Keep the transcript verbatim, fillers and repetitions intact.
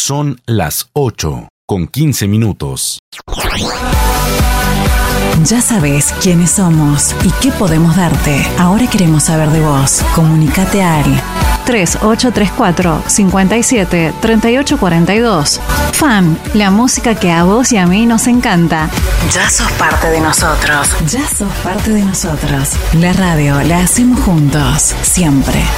Son las ocho con quince minutos. Ya sabes quiénes somos y qué podemos darte. Ahora queremos saber de vos. Comunicate al tres ocho tres cuatro, cinco siete, tres ocho cuatro dos. F A M, la música que a vos y a mí nos encanta. Ya sos parte de nosotros. Ya sos parte de nosotros. La radio la hacemos juntos, siempre.